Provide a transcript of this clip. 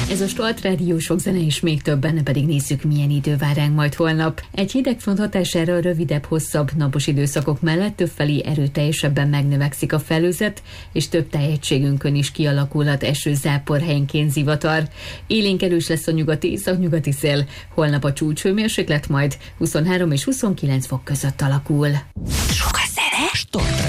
Ez a Start Rádió, sok zene és még több, benne pedig nézzük, milyen idő vár ránk majd holnap. Egy hidegfront hatására rövidebb, hosszabb napos időszakok mellett többfelé erőteljesebben megnövekszik a felőzet, és több tájegységünkön is kialakulhat esőzápor, helyenként zivatar. Élénk erős lesz a nyugati-északnyugati szél. Holnap a csúcshőmérséklet majd 23 és 29 fok között alakul. Sok a zene? Start